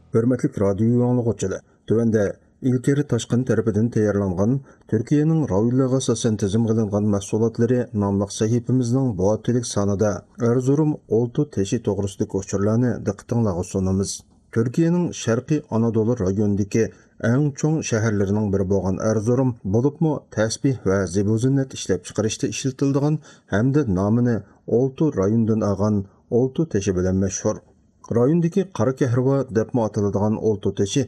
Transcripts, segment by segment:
Hörmətli radio anlıqçılar, tövəndə İlkeri Taşqın tərəfindən tayarlanğan Türkiye'nin rayonlarga asasen tizim qilingan mahsulotlari nomli sahifamizning bu haftalık sanida Erzurum oltu teshi to'g'risidagi uchurlarni diqqatingizga sunamiz. Türkiye'nin Sharqiy Anadolu rayonidagi eng cho'ng shaharlarining biri bo'lgan Erzurum bo'libmi tasbih va zebuzunat ishlab chiqarishda ishlatiladigan hamda nomini oltu rayondan olgan oltu teshi bilan mashhur. Rayondagi Qara Kahrava deb ataladigan oltu teshi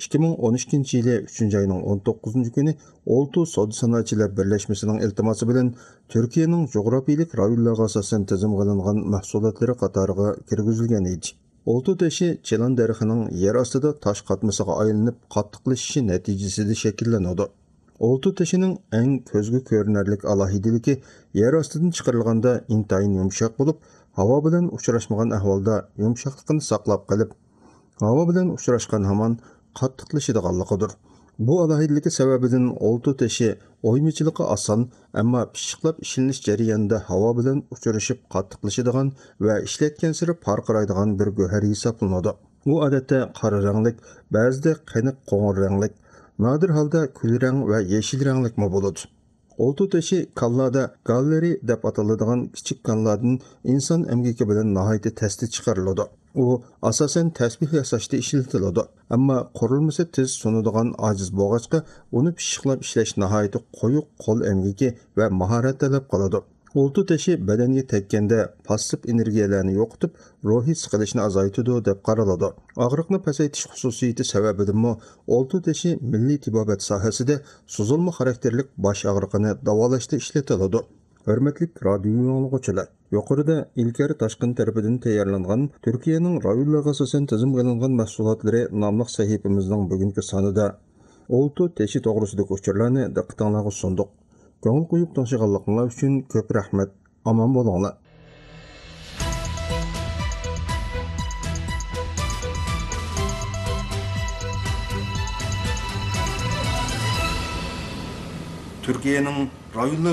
2012 yili 3 ayning 19 kuni oltu savdo sanoatchilar birlashmasining iltimosi bilan Turkiyaning jo'grafiyalik rayonlarga asosan tizim qilingan mahsulotlari qatoriga kirgizilgan edi. Oltu teshi Chelan daraxining yer ostida tosh qatmasiga aylanib qattiqlashishi natijasida shakllanadi. Oltu teshining eng ko'zga ko'rinarli alohidaligi yer ostidan chiqarilganda intayin yumshoq bo'lib, havo bilan uchrashmagan ahvolda yumshoqligini saqlab qolib, havo bilan uchrashgan hamon qattiqlashadiganligidir. Bu alohidaligi sababidan oltu teshi o'ymichiligi oson, ammo pishiqlab ishlanish jarayonida havo bilan uchrashib qattiqlashadigan va ishlatgan siri farqiraydigan bir go'har hisoblanadi. U odatda qora ranglik, ba'zida qaniq qo'ng'ir ranglik, nadir holda kulrang va yashil ranglik bo'ladi. Oltu teshi kallada galleri deb ataladigan kichik kalladan inson emgiki bilan nihoyatda tasti chiqariladi. U asosan tasbih yasashda ishlatiladi, ammo qurilmasi tez sunadigan ojiz bo'lg'achqa uni pishiqlab ishlash nihoyatda qo'yiq qo'l emgiki va mahorat talab qiladi. Oltu teshi badanga tekkanda passiv energiyalarni yo'qotib, ruhiy siqilishni azaytadi deb qaraladi. Og'riqni pasaytish xususiyati sababidanmi oltu teshi milliy tibobat sohasida suzilma xarakterlik bosh og'riqini davolashda ishlatiladi. Hörmətli radio anlıqçılar, yuqorida İlkeri Taşqın tərəfindən tayarlanğan Türkiye'nin rayonlarga asosan tizim qilingan mahsulotlari nomli sahifamizning bugungi sonida oltu teshi to'g'risidagi uchurlarni diqqatingizga sundik. Көңіл қойып тыңшығанлығыңыз үшін көп рахмет. Аман болыңlar. Türkiye'nin rayonlar